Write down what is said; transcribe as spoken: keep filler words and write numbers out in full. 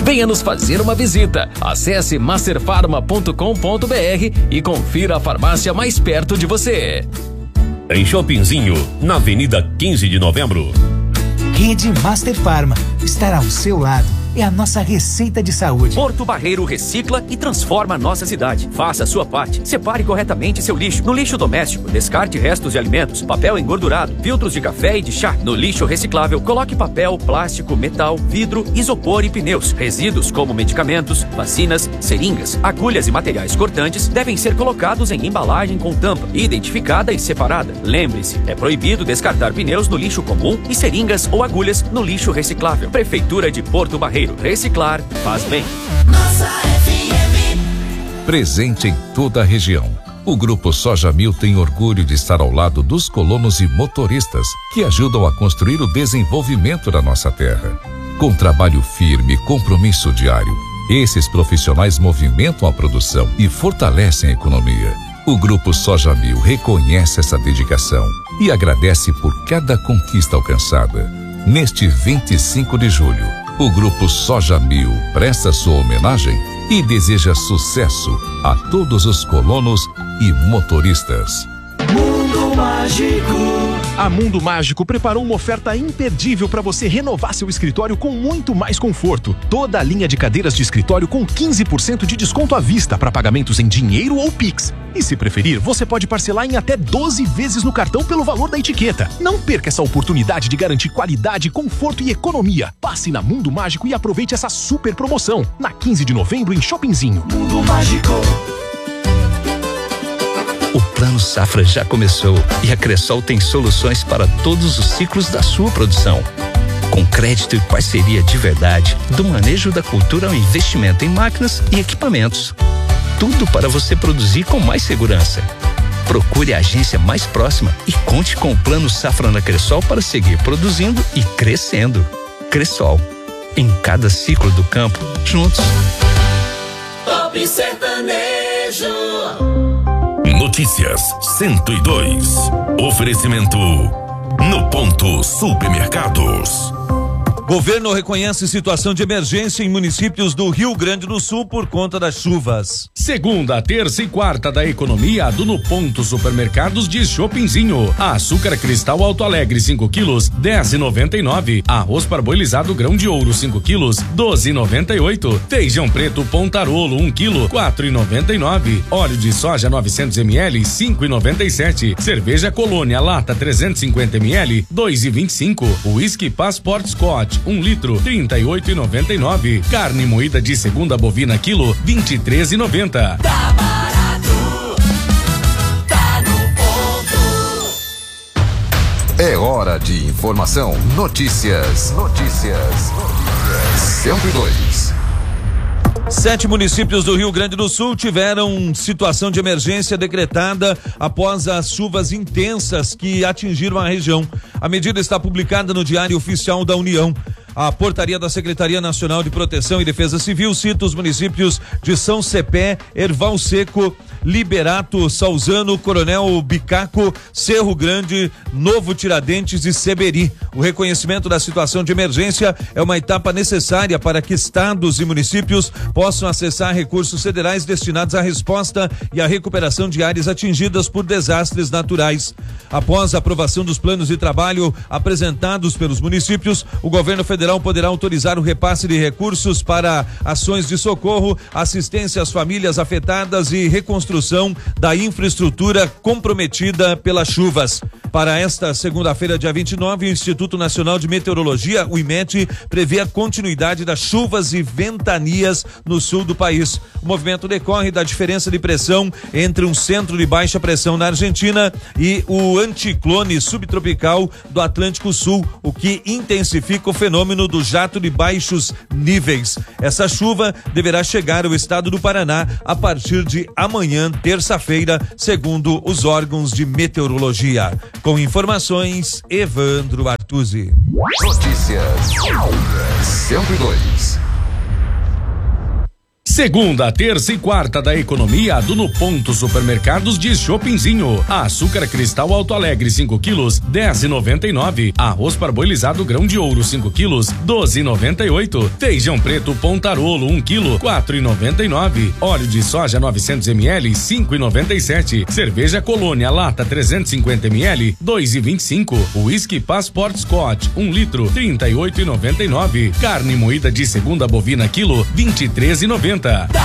Venha nos fazer uma visita. Acesse master farma ponto com ponto br e confira a farmácia mais perto de você. Em Shoppingzinho, na Avenida quinze de Novembro. Rede Master Farma. Estar ao seu lado é a nossa receita de saúde. Porto Barreiro recicla e transforma a nossa cidade. Faça a sua parte. Separe corretamente seu lixo. No lixo doméstico, descarte restos de alimentos, papel engordurado, filtros de café e de chá. No lixo reciclável, coloque papel, plástico, metal, vidro, isopor e pneus. Resíduos como medicamentos, vacinas, seringas, agulhas e materiais cortantes devem ser colocados em embalagem com tampa, identificada e separada. Lembre-se, é proibido descartar pneus no lixo comum e seringas ou agulhas no lixo reciclável. Prefeitura de Porto Barreiro. Reciclar faz bem. Nossa F M. Presente em toda a região. O Grupo Soja Mil tem orgulho de estar ao lado dos colonos e motoristas que ajudam a construir o desenvolvimento da nossa terra. Com trabalho firme e compromisso diário, esses profissionais movimentam a produção e fortalecem a economia. O Grupo Soja Mil reconhece essa dedicação e agradece por cada conquista alcançada. Neste vinte e cinco de julho, o Grupo Soja Mil presta sua homenagem e deseja sucesso a todos os colonos e motoristas. Mundo Mágico. A Mundo Mágico preparou uma oferta imperdível para você renovar seu escritório com muito mais conforto. Toda a linha de cadeiras de escritório com quinze por cento de desconto à vista para pagamentos em dinheiro ou Pix. E se preferir, você pode parcelar em até doze vezes no cartão pelo valor da etiqueta. Não perca essa oportunidade de garantir qualidade, conforto e economia. Passe na Mundo Mágico e aproveite essa super promoção. Na quinze de novembro em Shoppingzinho. Mundo Mágico. O Plano Safra já começou e a Cressol tem soluções para todos os ciclos da sua produção. Com crédito e parceria de verdade, do manejo da cultura ao investimento em máquinas e equipamentos. Tudo para você produzir com mais segurança. Procure a agência mais próxima e conte com o Plano Safra na Cressol para seguir produzindo e crescendo. Cressol, em cada ciclo do campo, juntos. Top Sertanejo. Notícias cento e dois. Oferecimento No Ponto Supermercados. Governo reconhece situação de emergência em municípios do Rio Grande do Sul por conta das chuvas. Segunda, terça e quarta da economia do No Ponto Supermercados de Shoppingzinho. Açúcar cristal Alto Alegre cinco quilos, dez e noventa e nove. Arroz parboilizado grão de ouro cinco quilos, doze e noventa e oito. Feijão preto Pontarolo um quilo, quatro e noventa e nove. Óleo de soja novecentos mililitros, cinco e noventa e sete. Cerveja Colônia lata trezentos e cinquenta mililitros, dois e vinte e cinco. Whisky Passport Scott um litro, trinta e oito e noventa e nove. Carne moída de segunda bovina quilo, vinte e três e noventa. Tá barato, tá no ponto. É hora de informação. Notícias. Notícias. cento e dois. Sete municípios do Rio Grande do Sul tiveram situação de emergência decretada após as chuvas intensas que atingiram a região. A medida está publicada no Diário Oficial da União. A portaria da Secretaria Nacional de Proteção e Defesa Civil cita os municípios de São Cepé, Erval Seco, Liberato, Salzano, Coronel Bicaco, Cerro Grande, Novo Tiradentes e Seberi. O reconhecimento da situação de emergência é uma etapa necessária para que estados e municípios possam acessar recursos federais destinados à resposta e à recuperação de áreas atingidas por desastres naturais. Após a aprovação dos planos de trabalho apresentados pelos municípios, o governo federal poderá autorizar o repasse de recursos para ações de socorro, assistência às famílias afetadas e reconstrução da infraestrutura comprometida pelas chuvas. Para esta segunda-feira, dia vinte e nove, o Instituto Nacional de Meteorologia, o IMET, prevê a continuidade das chuvas e ventanias no sul do país. O movimento decorre da diferença de pressão entre um centro de baixa pressão na Argentina e o anticiclone subtropical do Atlântico Sul, o que intensifica o fenômeno do jato de baixos níveis. Essa chuva deverá chegar ao estado do Paraná a partir de amanhã, terça-feira, segundo os órgãos de meteorologia. Com informações, Evandro Artuzzi. Notícias cento e dois. Segunda, terça e quarta da economia do No Ponto Supermercados de Chopinzinho. Açúcar cristal Alto Alegre cinco quilos, dez e noventa e nove. Arroz parboilizado grão de ouro cinco quilos, doze e noventa e oito. Feijão preto Pontarolo um quilo, quatro e noventa e nove. Óleo de soja novecentos mililitros, cinco e noventa e sete. Cerveja Colônia lata trezentos e cinquenta mililitros, dois e vinte e cinco. Whisky Passport Scott um litro, trinta e oito e noventa e nove. Carne moída de segunda bovina quilo, vinte e três e noventa.